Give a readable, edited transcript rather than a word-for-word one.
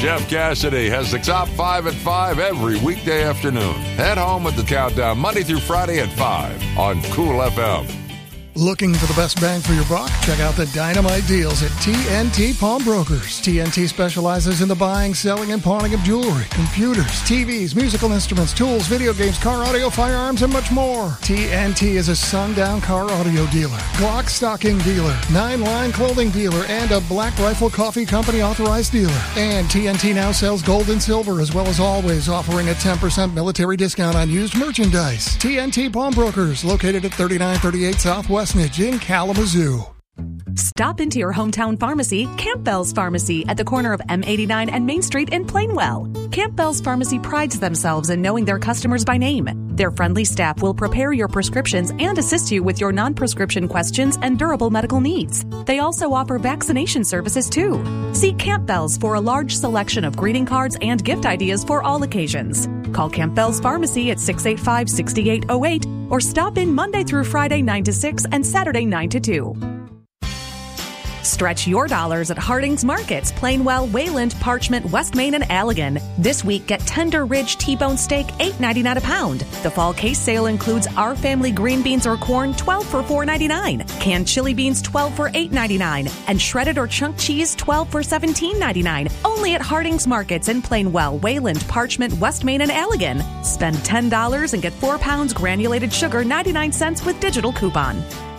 Jeff Cassidy has the top 5 at 5 every weekday afternoon. Head home with the countdown Monday through Friday at 5 on Cool FM. Looking for the best bang for your buck? Check out the dynamite deals at TNT Pawnbrokers. TNT specializes in the buying, selling, and pawning of jewelry, computers, TVs, musical instruments, tools, video games, car audio, firearms, and much more. TNT is a sundown car audio dealer, Glock stocking dealer, 9-line clothing dealer, and a Black Rifle Coffee Company authorized dealer. And TNT now sells gold and silver, as well as always offering a 10% military discount on used merchandise. TNT Pawnbrokers, located at 3938 Southwest in Kalamazoo. Stop into your hometown pharmacy, Campbell's Pharmacy, at the corner of M89 and Main Street in Plainwell. Campbell's Pharmacy prides themselves in knowing their customers by name. Their friendly staff will prepare your prescriptions and assist you with your non-prescription questions and durable medical needs. They also offer vaccination services too. See Campbell's for a large selection of greeting cards and gift ideas for all occasions. Call Campbell's Pharmacy at 685-6808 or stop in Monday through Friday 9 to 6 and Saturday 9 to 2. Stretch your dollars at Harding's Markets, Plainwell, Wayland, Parchment, West Main, and Allegan. This week, get Tender Ridge T-bone steak, $8.99 a pound. The fall case sale includes Our Family green beans or corn, 12 for $4.99. Canned chili beans, 12 for $8.99. And shredded or chunk cheese, 12 for $17.99. Only at Harding's Markets in Plainwell, Wayland, Parchment, West Main, and Allegan. Spend $10 and get 4 pounds granulated sugar, 99 cents with digital coupon.